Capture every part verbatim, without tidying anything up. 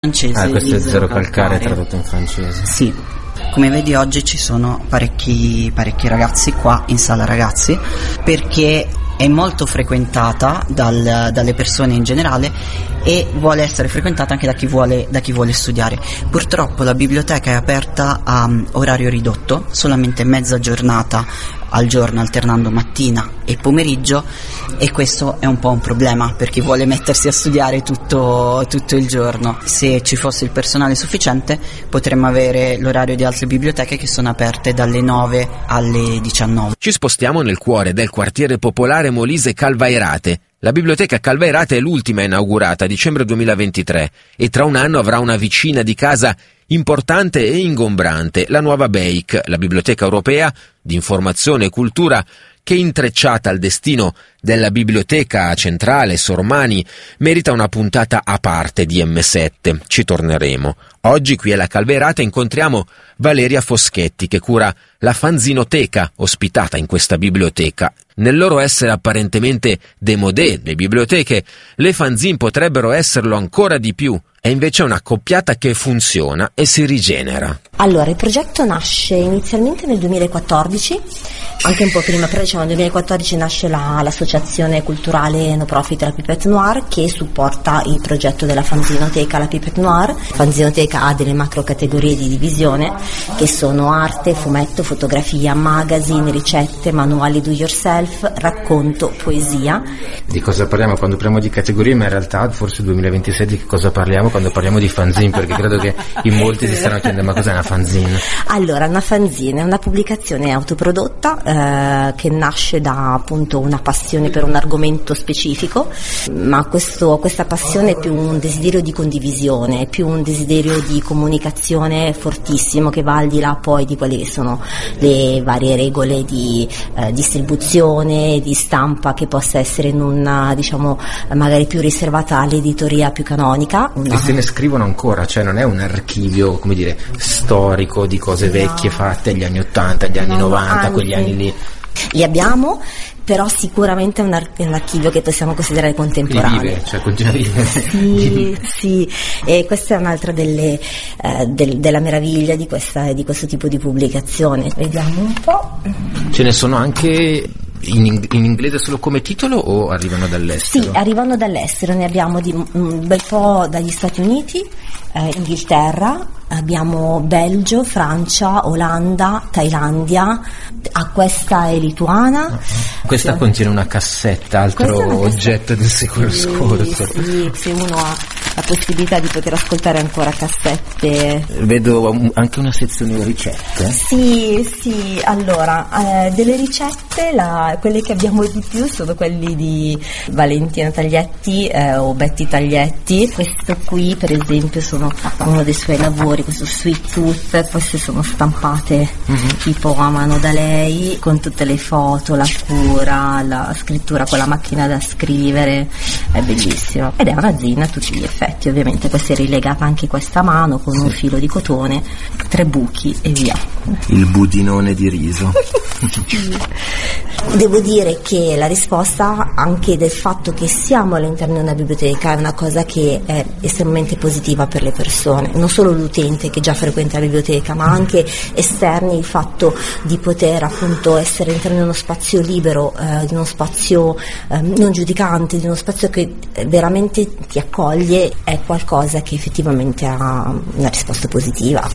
francese. Ah, questo è Zero Calcare calcare tradotto in francese. Sì. Come vedi, oggi ci sono parecchi, parecchi ragazzi qua in sala ragazzi, perché è molto frequentata dal, dalle persone in generale e vuole essere frequentata anche da chi vuole, da chi vuole studiare. Purtroppo la biblioteca è aperta a um, orario ridotto, solamente mezza giornata al giorno, alternando mattina e pomeriggio, e questo è un po' un problema per chi vuole mettersi a studiare tutto, tutto il giorno. Se ci fosse il personale sufficiente potremmo avere l'orario di altre biblioteche che sono aperte dalle nove alle diciannove. Ci spostiamo nel cuore del quartiere popolare Molise Calvairate. La biblioteca Calvairate è l'ultima inaugurata a dicembre duemilaventitré e tra un anno avrà una vicina di casa importante e ingombrante, la nuova B E I C, la Biblioteca Europea di Informazione e Cultura, che intrecciata al destino della Biblioteca Centrale Sormani merita una puntata a parte di emme sette. Ci torneremo. Oggi qui alla Calvairate incontriamo Valeria Foschetti, che cura la fanzinoteca ospitata in questa biblioteca. Nel loro essere apparentemente démodé le biblioteche, le fanzine potrebbero esserlo ancora di più. È invece una accoppiata che funziona e si rigenera. Allora, il progetto nasce inizialmente nel duemilaquattordici, anche un po' prima, però diciamo nel duemilaquattordici nasce la, l'associazione culturale no profit La Pipette Noire, che supporta il progetto della fanzinoteca La Pipette Noire. La fanzinoteca ha delle macro categorie di divisione che sono arte, fumetto, fotografia, magazine, ricette, manuali do yourself, racconto, poesia. Di cosa parliamo quando parliamo di categorie, ma in realtà forse duemilaventisei di che cosa parliamo quando parliamo di fanzine, perché credo che in molti si staranno chiedendo: ma cos'è una fanzine? Allora, una fanzine è una pubblicazione autoprodotta eh, che nasce da appunto una passione per un argomento specifico, ma questo, questa passione è più un desiderio di condivisione, è più un desiderio di comunicazione fortissimo, che va al di là poi di quelle che sono le varie regole di eh, distribuzione, di stampa, che possa essere in una, diciamo, magari più riservata all'editoria più canonica. Una... E se ne scrivono ancora, cioè non è un archivio, come dire, storico di cose vecchie, no, fatte agli anni ottanta, agli anni no, novanta, anzi, quegli anni lì. Li abbiamo, però sicuramente è un, ar- un archivio che possiamo considerare contemporaneo. Vive, cioè continua a vivere. Sì, sì, e questa è un'altra delle eh, del, della meraviglia di questa di questo tipo di pubblicazione. Vediamo un po'. Ce ne sono anche in, in inglese solo come titolo o arrivano dall'estero? Sì, arrivano dall'estero, ne abbiamo di, un bel po' dagli Stati Uniti, eh, Inghilterra, abbiamo Belgio, Francia, Olanda, Thailandia, ah, questa è lituana. Uh-huh. Questa sì, contiene una cassetta, altro una oggetto del secolo sì, scorso. Sì, se uno ha la possibilità di poter ascoltare ancora cassette. Vedo anche una sezione ricette. Sì, sì, allora, eh, delle ricette, la, quelle che abbiamo di più sono quelli di Valentina Taglietti eh, o Betty Taglietti. Questo qui per esempio sono uno dei suoi lavori, questo Sweet Tooth, queste sono stampate uh-huh. tipo a mano da lei, con tutte le foto, la cura, la scrittura con la macchina da scrivere, è bellissimo. Ed è una zina a tutti gli effetti, ovviamente questa è rilegata anche questa a mano con un filo di cotone, tre buchi e via. Il budinone di riso. Devo dire che la risposta anche del fatto che siamo all'interno di una biblioteca è una cosa che è estremamente positiva per le persone, non solo l'utente che già frequenta la biblioteca, ma anche esterni, il fatto di poter appunto essere all'interno di uno spazio libero, eh, di uno spazio eh, non giudicante, di uno spazio che veramente ti accoglie, è qualcosa che effettivamente ha una risposta positiva.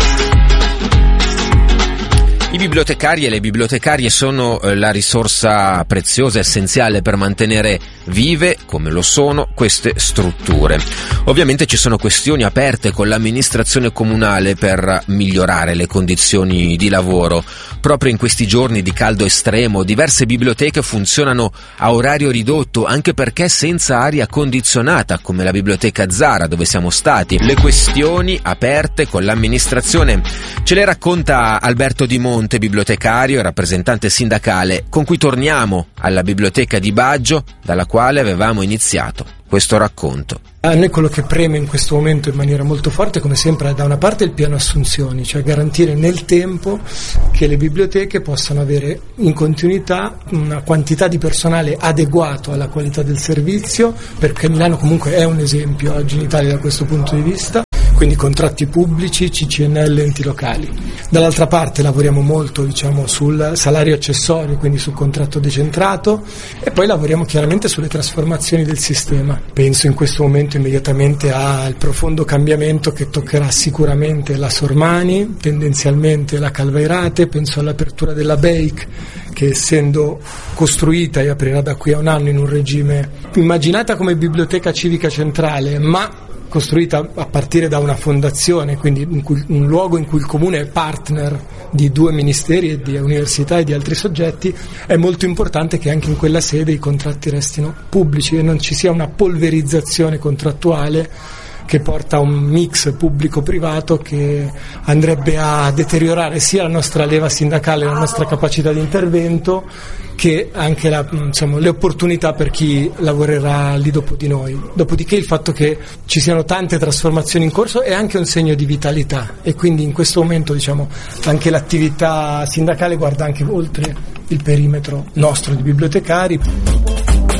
I bibliotecari e le bibliotecarie sono la risorsa preziosa e essenziale per mantenere vive, come lo sono, queste strutture. Ovviamente ci sono questioni aperte con l'amministrazione comunale per migliorare le condizioni di lavoro. Proprio in questi giorni di caldo estremo, diverse biblioteche funzionano a orario ridotto, anche perché senza aria condizionata, come la biblioteca Zara, dove siamo stati. Le questioni aperte con l'amministrazione ce le racconta Alberto Di Monte, bibliotecario e rappresentante sindacale, con cui torniamo alla biblioteca di Baggio, dalla quale avevamo iniziato questo racconto. A noi quello che preme in questo momento in maniera molto forte, come sempre, è da una parte il piano assunzioni, cioè garantire nel tempo che le biblioteche possano avere in continuità una quantità di personale adeguato alla qualità del servizio, perché Milano comunque è un esempio oggi in Italia da questo punto di vista. quindi contratti pubblici, C C N L, enti locali. Dall'altra parte lavoriamo molto, diciamo, sul salario accessorio, quindi sul contratto decentrato, e poi lavoriamo chiaramente sulle trasformazioni del sistema. Penso in questo momento immediatamente al profondo cambiamento che toccherà sicuramente la Sormani, tendenzialmente la Calvairate, penso all'apertura della B E I C, che essendo costruita e aprirà da qui a un anno in un regime immaginata come biblioteca civica centrale, ma costruita a partire da una fondazione, quindi in cui, un luogo in cui il comune è partner di due ministeri e di università e di altri soggetti, è molto importante che anche in quella sede i contratti restino pubblici e non ci sia una polverizzazione contrattuale che porta a un mix pubblico-privato che andrebbe a deteriorare sia la nostra leva sindacale, la nostra capacità di intervento, che anche la, insomma, le opportunità per chi lavorerà lì dopo di noi. Dopodiché il fatto che ci siano tante trasformazioni in corso è anche un segno di vitalità, e quindi in questo momento, diciamo, anche l'attività sindacale guarda anche oltre il perimetro nostro di bibliotecari.